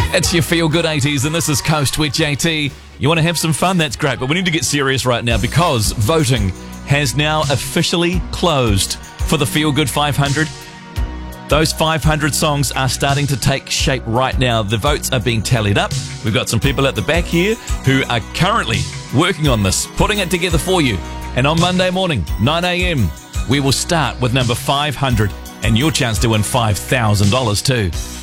It's your Feel Good 80s, and this is Coast with JT. You want to have some fun? That's great, but we need to get serious right now because voting has now officially closed for the Feel Good 500. Those 500 songs are starting to take shape right now. The votes are being tallied up. We've got some people at the back here who are currently working on this, putting it together for you. And on Monday morning, 9 a.m., we will start with number 500 and your chance to win $5,000 too.